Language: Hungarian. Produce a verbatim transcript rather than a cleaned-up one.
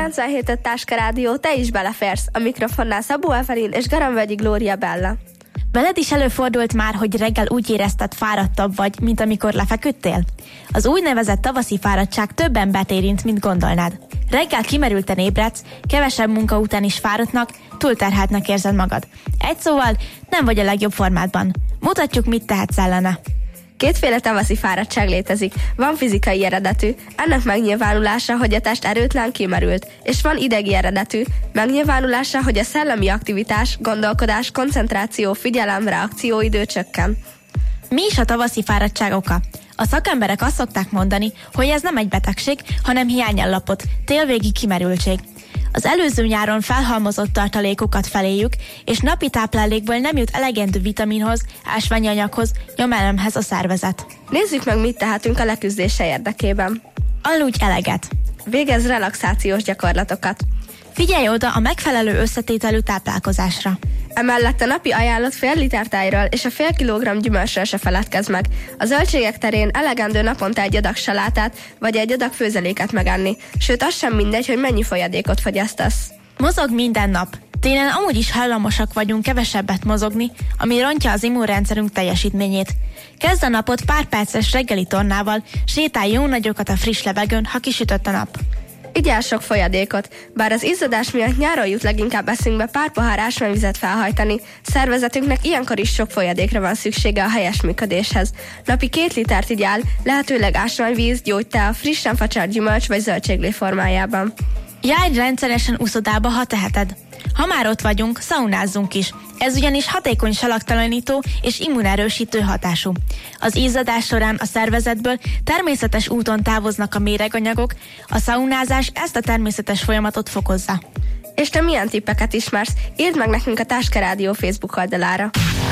kilencvenhét öt Táska Rádió, te is beleférsz. A mikrofonnál Szabó Evelin és Garamvölgyi Glória Bella. Veled is előfordult már, hogy reggel úgy érezted, fáradtabb vagy, mint amikor lefeküdtél? Az úgynevezett tavaszi fáradtság több embert érint, mint gondolnád. Reggel kimerülten ébredsz, kevesebb munka után is fáradtnak, túlterheltnek érzed magad. Egy szóval, nem vagy a legjobb formádban. Mutatjuk, mit tehetsz ellene. Kétféle tavaszi fáradtság létezik. Van fizikai eredetű, ennek megnyilvánulása, hogy a test erőtlen, kimerült, és van idegi eredetű, megnyilvánulása, hogy a szellemi aktivitás, gondolkodás, koncentráció, figyelem, reakcióidő csökken. Mi is a tavaszi fáradtság oka? A szakemberek azt szokták mondani, hogy ez nem egy betegség, hanem hiányállapot, télvégi kimerültség. Az előző nyáron felhalmozott tartalékokat feléjük, és napi táplálékból nem jut elegendő vitaminhoz, ásványi anyaghoz, nyomelemhez a szervezet. Nézzük meg, mit tehetünk a leküzdése érdekében. Aludj eleget. Végezz relaxációs gyakorlatokat. Figyelj oda a megfelelő összetételű táplálkozásra. Emellett a napi ajánlott fél liter tejről és a fél kilogramm gyümölcsről se feledkezz meg. A zöldségek terén elegendő naponta egy adag salátát vagy egy adag főzeléket megenni, sőt az sem mindegy, hogy mennyi folyadékot fogyasztasz. Mozog minden nap. Télen amúgy is hajlamosak vagyunk kevesebbet mozogni, ami rontja az immunrendszerünk teljesítményét. Kezd a napot pár perces reggeli tornával, sétálj jó nagyokat a friss levegőn, ha kisütött a nap. Igyál sok folyadékot, bár az izzadás miatt nyáron jut leginkább eszünkbe pár pohár ásványvizet felhajtani, szervezetünknek ilyenkor is sok folyadékra van szüksége a helyes működéshez. Napi két litert igyál, lehetőleg ásványvíz, gyógytea, frissen facsart gyümölcs vagy zöldséglé formájában. Járj rendszeresen uszodába, ha teheted. Ha már ott vagyunk, szaunázzunk is. Ez ugyanis hatékony salaktalanító és immunerősítő hatású. Az izzadás során a szervezetből természetes úton távoznak a méreganyagok, a szaunázás ezt a természetes folyamatot fokozza. És te milyen tippeket ismersz? Írd meg nekünk a Táska Rádió Facebook oldalára.